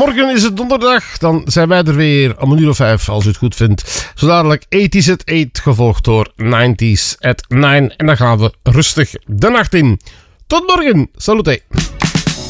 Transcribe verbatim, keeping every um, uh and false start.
Morgen is het donderdag. Dan zijn wij er weer om een uur of vijf, als u het goed vindt. Zo dadelijk eighties at eight, gevolgd door nineties at nine. En dan gaan we rustig de nacht in. Tot morgen. Salute.